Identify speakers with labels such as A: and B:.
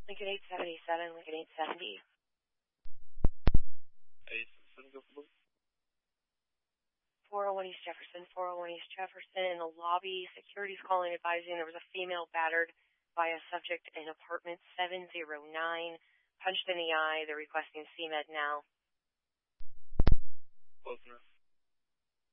A: Lincoln 877, Lincoln 870.
B: 877, go for
A: 401 East Jefferson, 401 East Jefferson. In the lobby, security's calling advising there was a female battered by a subject in apartment 709, punched in the eye. They're requesting CMed now.
B: Close enough.